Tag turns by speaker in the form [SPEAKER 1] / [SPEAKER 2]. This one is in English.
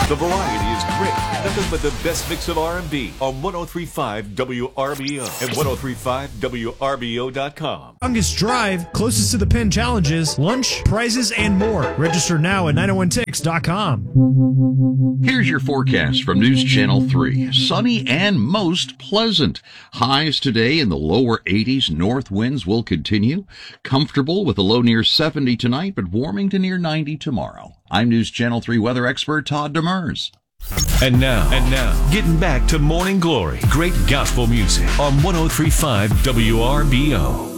[SPEAKER 1] The variety is great. Nothing but the best mix of R&B on 103.5 WRBO and 103.5WRBO.com.
[SPEAKER 2] Longest drive, closest to the Penn challenges, lunch, prizes, and more. Register now at 901tix.com.
[SPEAKER 3] Here's your forecast from News Channel 3. Sunny and most pleasant. Highs today in the lower 80s. North winds will continue. Comfortable with a low near 70 tonight, but warming to near 90 tomorrow. I'm News Channel 3 weather expert Todd Demers.
[SPEAKER 1] And now, getting back to Morning Glory. Great gospel music on 103.5 WRBO.